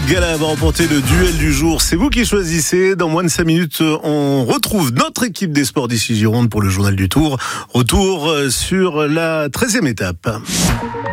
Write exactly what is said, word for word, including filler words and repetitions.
Gala va remporter le duel du jour. C'est vous qui choisissez. Dans moins de cinq minutes, on retrouve notre équipe des sports d'ici Gironde pour le journal du Tour. Retour sur la treizième étape.